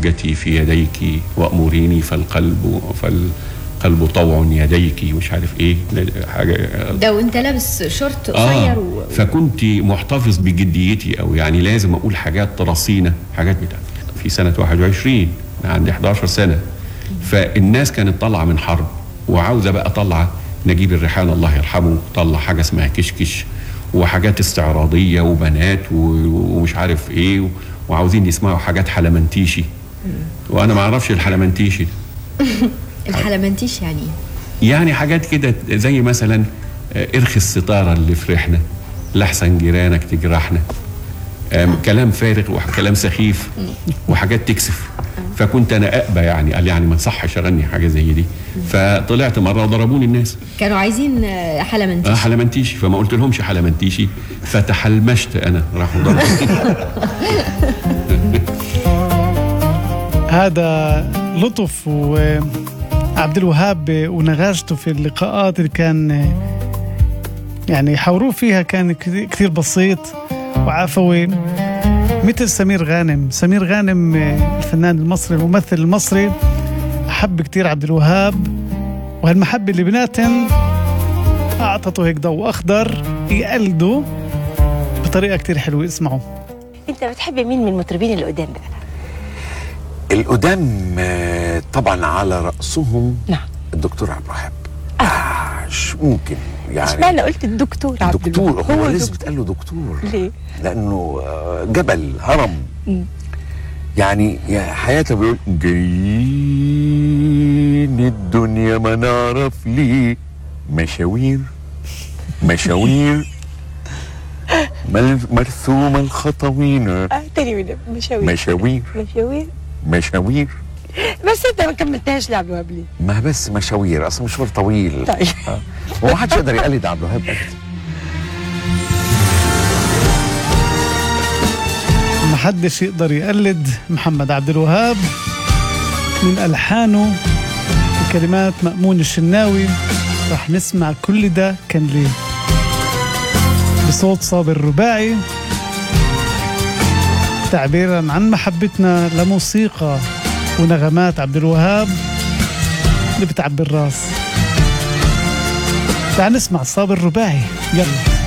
مهجتي في يديك وأموريني فالقلب طوع يديك، مش عارف ايه حاجه ده وانت لابس شورت قصير فكنت محتفظ بجديتي، او يعني لازم اقول حاجات رصينه، حاجات بتاعت في سنه 21 عندي 11 سنه. فالناس كانت طالعه من حرب وعاوزه بقى طالعه، نجيب الريحان الله يرحمه طلع حاجه اسمها كشكش وحاجات استعراضيه وبنات ومش عارف ايه، وعاوزين يسمعوا حاجات حلمنتيشي، وانا ما اعرفش الحلمنتيشي. الحلمنتيش يعني يعني حاجات كده زي مثلا ارخي الستاره اللي في ريحنا لحسن جيرانك تجرحنا، كلام فارغ وكلام سخيف وحاجات تكسف. فكنت انا اقبى يعني، قال يعني ما تصحش اغني حاجه زي دي. فطلعت مره وضربوني الناس، كانوا عايزين حلمنتيشي. حلمنتيشي، فما قلت لهمش حلمنتيشي، فتحلمشت انا، راحوا ضربوني. هذا لطف وعبد الوهاب ونغاشته في اللقاءات اللي كان يعني يحاوروه فيها، كان كثير بسيط وعفوي، مثل سمير غانم. سمير غانم الفنان المصري الممثل المصري أحب كتير عبد الوهاب، وهالمحبة اللي بيناتهم أعطته هيك ضوء أخضر يقلده بطريقة كتير حلوة. اسمعوا. أنت بتحب مين من المطربين القدام بقى؟ القدام طبعا على رأسهم نعم الدكتور عبد الوهاب. مش ممكن يعني. اشمعنى قلت الدكتور عبد الوهاب؟ دكتور، هو لازم تقال له دكتور. ليه؟ لأنه جبل هرم. يعني يا حياته بيقول جايين الدنيا ما نعرف ليه مشاوير مشاوير مرسومة الخطوين. تاني من مشاوير مشاوير مشاوير مشاوير. بس انت ما كملتهاش لعبد الوهاب ليه؟ ما بس مشاوير، اصلا مشوار طويل. طيب وما حدش يقدر يقلد عبد الوهاب ابدا. ما حدش يقدر يقلد محمد عبد الوهاب من ألحانه وكلمات مأمون الشناوي. راح نسمع كل ده كان ليه بصوت صابر الرباعي، تعبيرا عن محبتنا لموسيقى ونغمات عبد الوهاب اللي بتعبي الراس. تعال نسمع صابر الرباعي، يلا.